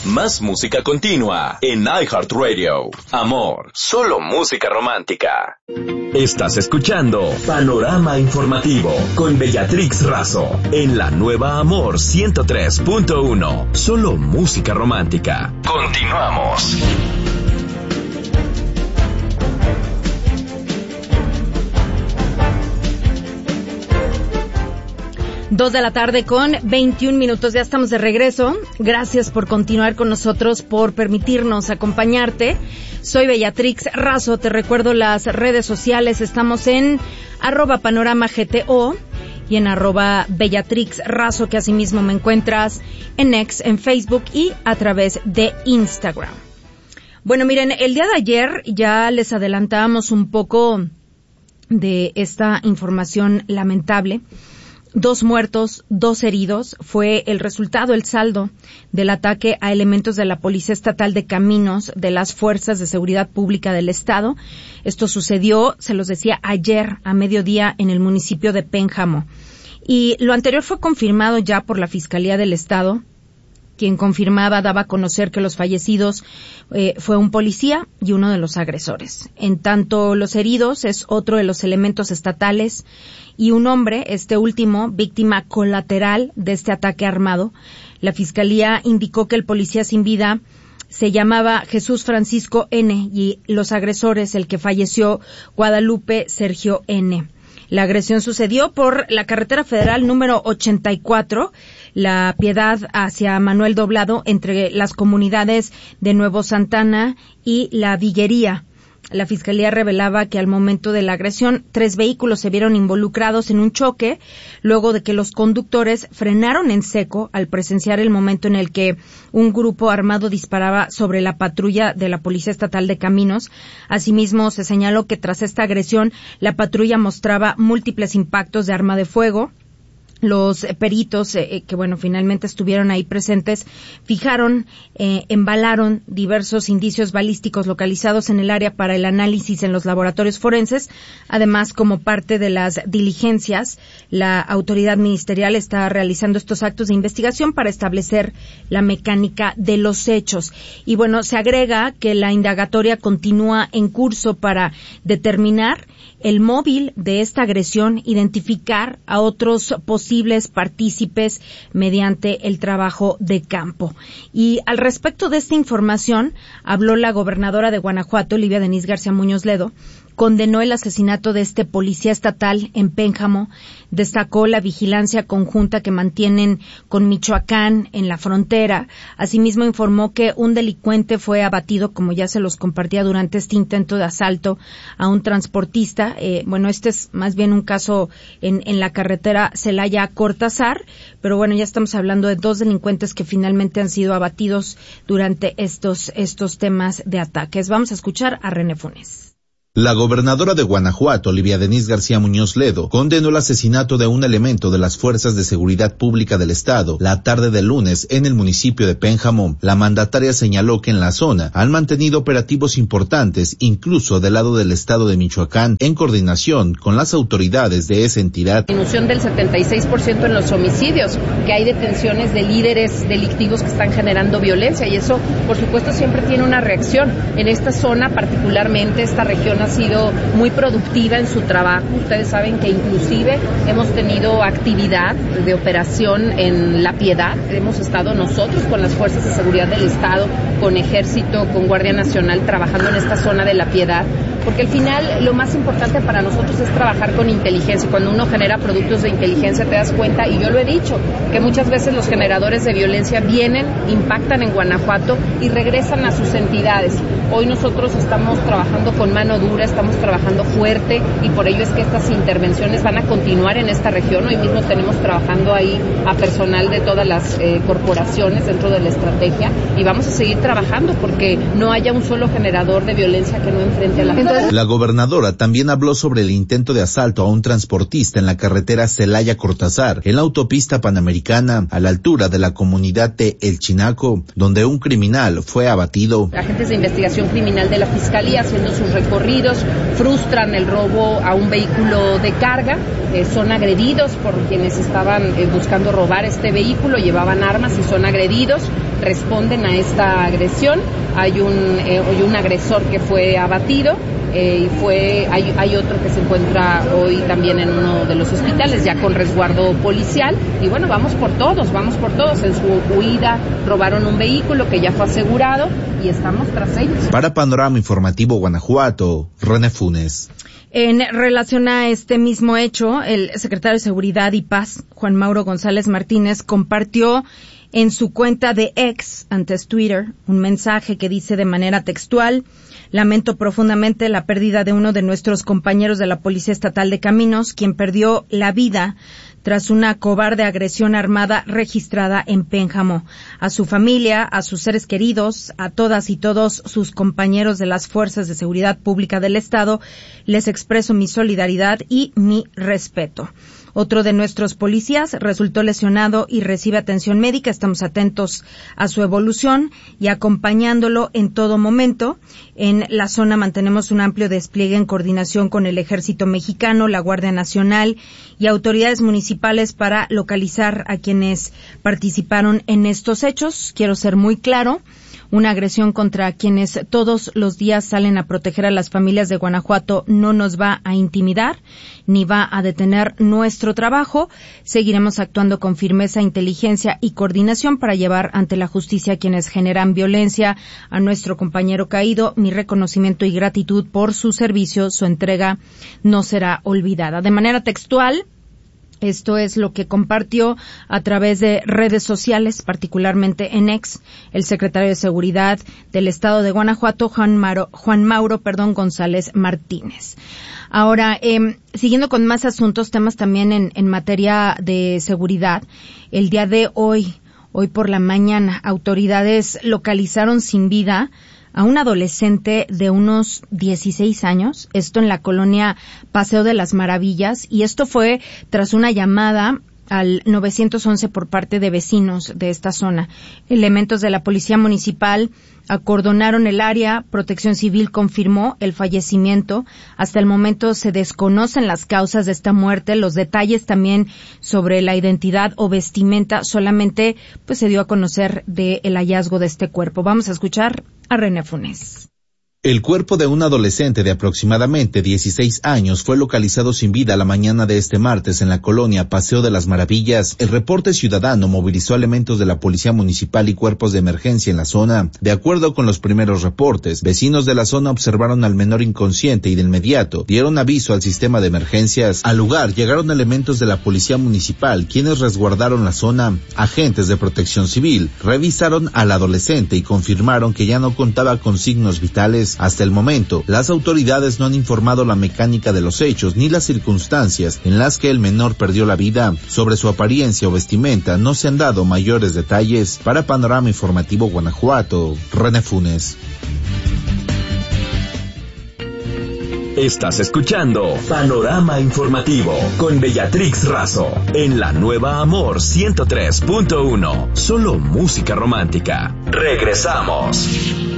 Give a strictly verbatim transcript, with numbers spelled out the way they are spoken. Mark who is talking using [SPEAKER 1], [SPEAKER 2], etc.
[SPEAKER 1] Más música continua en iHeartRadio. Amor, solo música romántica. Estás escuchando Panorama Informativo con Bellatrix Razo en la nueva Amor ciento tres punto uno. Solo música romántica. Continuamos.
[SPEAKER 2] Dos de la tarde con veintiún minutos, ya estamos de regreso. Gracias por continuar con nosotros, por permitirnos acompañarte. Soy Bellatrix Razo, te recuerdo las redes sociales, estamos en arroba panorama gto y en arroba Bellatrix Razo, que asimismo me encuentras en X, en Facebook y a través de Instagram. Bueno, miren, el día de ayer ya les adelantábamos un poco de esta información lamentable. Dos muertos, dos heridos, fue el resultado, el saldo del ataque a elementos de la Policía Estatal de Caminos de las Fuerzas de Seguridad Pública del Estado. Esto sucedió, se los decía, ayer a mediodía en el municipio de Pénjamo. Y lo anterior fue confirmado ya por la Fiscalía del Estado, quien confirmaba, daba a conocer que los fallecidos eh, fue un policía y uno de los agresores. En tanto, los heridos es otro de los elementos estatales y un hombre, este último, víctima colateral de este ataque armado. La Fiscalía indicó que el policía sin vida se llamaba Jesús Francisco N. y los agresores, el que falleció, Guadalupe Sergio N. La agresión sucedió por la carretera federal número ochenta y cuatro, La Piedad hacia Manuel Doblado, entre las comunidades de Nuevo Santana y La Viguería. La Fiscalía revelaba que al momento de la agresión, tres vehículos se vieron involucrados en un choque, luego de que los conductores frenaron en seco al presenciar el momento en el que un grupo armado disparaba sobre la patrulla de la Policía Estatal de Caminos. Asimismo, se señaló que tras esta agresión, la patrulla mostraba múltiples impactos de arma de fuego. Los peritos, eh, que bueno, finalmente estuvieron ahí presentes, fijaron, eh, embalaron diversos indicios balísticos localizados en el área para el análisis en los laboratorios forenses. Además, como parte de las diligencias, la autoridad ministerial está realizando estos actos de investigación para establecer la mecánica de los hechos. Y bueno, se agrega que la indagatoria continúa en curso para determinar el móvil de esta agresión, identificar a otros posibles partícipes mediante el trabajo de campo. Y al respecto de esta información, habló la gobernadora de Guanajuato, Livia Denisse García Muñoz Ledo, condenó el asesinato de este policía estatal en Pénjamo, destacó la vigilancia conjunta que mantienen con Michoacán en la frontera. Asimismo, informó que un delincuente fue abatido, como ya se los compartía, durante este intento de asalto a un transportista. Eh, bueno, este es más bien un caso en, en la carretera Celaya-Cortázar, pero bueno, ya estamos hablando de dos delincuentes que finalmente han sido abatidos durante estos, estos temas de ataques. Vamos a escuchar a René Funes.
[SPEAKER 3] La gobernadora de Guanajuato, Livia Denisse García Muñoz Ledo, condenó el asesinato de un elemento de las Fuerzas de Seguridad Pública del Estado la tarde del lunes en el municipio de Pénjamo. La mandataria señaló que en la zona han mantenido operativos importantes, incluso del lado del estado de Michoacán, en coordinación con las autoridades de esa entidad.
[SPEAKER 4] Disminución del setenta y seis por ciento en los homicidios, que hay detenciones de líderes delictivos que están generando violencia, y eso, por supuesto, siempre tiene una reacción. En esta zona, particularmente, esta región ha sido muy productiva en su trabajo. Ustedes saben que inclusive hemos tenido actividad de operación en La Piedad. Hemos estado nosotros con las fuerzas de seguridad del Estado, con Ejército, con Guardia Nacional, trabajando en esta zona de La Piedad, porque al final lo más importante para nosotros es trabajar con inteligencia. Cuando uno genera productos de inteligencia te das cuenta, y yo lo he dicho, que muchas veces los generadores de violencia vienen, impactan en Guanajuato y regresan a sus entidades. Hoy nosotros estamos trabajando con mano dura, estamos trabajando fuerte, y por ello es que estas intervenciones van a continuar en esta región. Hoy mismo tenemos trabajando ahí a personal de todas las eh, corporaciones dentro de la estrategia, y vamos a seguir trabajando porque no haya un solo generador de violencia que no enfrente a la gente.
[SPEAKER 3] La gobernadora también habló sobre el intento de asalto a un transportista en la carretera Celaya-Cortázar, en la autopista Panamericana, a la altura de la comunidad de El Chinaco, donde un criminal fue abatido.
[SPEAKER 4] Agentes de investigación criminal de la Fiscalía, haciendo sus recorridos, frustran el robo a un vehículo de carga, eh, son agredidos por quienes estaban eh, buscando robar este vehículo, llevaban armas y son agredidos. responden a esta agresión. Hay un, eh, hay un agresor que fue abatido. Eh, y fue hay, hay otro que se encuentra hoy también en uno de los hospitales ya con resguardo policial y bueno, vamos por todos, vamos por todos. En su huida robaron un vehículo que ya fue asegurado y estamos tras ellos.
[SPEAKER 3] Para Panorama Informativo Guanajuato, René Funes.
[SPEAKER 2] En relación a este mismo hecho, el secretario de Seguridad y Paz, Juan Mauro González Martínez, compartió en su cuenta de X, antes Twitter, un mensaje que dice de manera textual: lamento profundamente la pérdida de uno de nuestros compañeros de la Policía Estatal de Caminos, quien perdió la vida tras una cobarde agresión armada registrada en Pénjamo. A su familia, a sus seres queridos, a todas y todos sus compañeros de las Fuerzas de Seguridad Pública del Estado, les expreso mi solidaridad y mi respeto. Otro de nuestros policías resultó lesionado y recibe atención médica. Estamos atentos a su evolución y acompañándolo en todo momento. En la zona mantenemos un amplio despliegue en coordinación con el Ejército Mexicano, la Guardia Nacional y autoridades municipales para localizar a quienes participaron en estos hechos. Quiero ser muy claro. Una agresión contra quienes todos los días salen a proteger a las familias de Guanajuato no nos va a intimidar ni va a detener nuestro trabajo. Seguiremos actuando con firmeza, inteligencia y coordinación para llevar ante la justicia a quienes generan violencia. A nuestro compañero caído, mi reconocimiento y gratitud por su servicio. Su entrega no será olvidada. De manera textual, esto es lo que compartió a través de redes sociales, particularmente en X, el secretario de Seguridad del Estado de Guanajuato, Juan Mauro, Juan Mauro, perdón, González Martínez. Ahora, eh, siguiendo con más asuntos, temas también en, en materia de seguridad, el día de hoy, hoy por la mañana, autoridades localizaron sin vida a un adolescente de unos dieciséis años, esto en la colonia Paseo de las Maravillas, y esto fue tras una llamada al nueve once por parte de vecinos de esta zona. Elementos de la Policía Municipal acordonaron el área. Protección Civil confirmó el fallecimiento. Hasta el momento se desconocen las causas de esta muerte. Los detalles también sobre la identidad o vestimenta solamente pues se dio a conocer del hallazgo de este cuerpo. Vamos a escuchar a René Funes.
[SPEAKER 3] El cuerpo de un adolescente de aproximadamente dieciséis años fue localizado sin vida la mañana de este martes en la colonia Paseo de las Maravillas. El reporte ciudadano movilizó elementos de la Policía Municipal y cuerpos de emergencia en la zona. De acuerdo con los primeros reportes, vecinos de la zona observaron al menor inconsciente y de inmediato dieron aviso al sistema de emergencias. Al lugar llegaron elementos de la Policía Municipal, quienes resguardaron la zona. Agentes de Protección Civil revisaron al adolescente y confirmaron que ya no contaba con signos vitales. Hasta el momento, las autoridades no han informado la mecánica de los hechos ni las circunstancias en las que el menor perdió la vida. Sobre su apariencia o vestimenta no se han dado mayores detalles. Para Panorama Informativo Guanajuato, René Funes.
[SPEAKER 1] Estás escuchando Panorama Informativo con Bellatrix Razo en la nueva Amor ciento tres punto uno. Solo música romántica. Regresamos.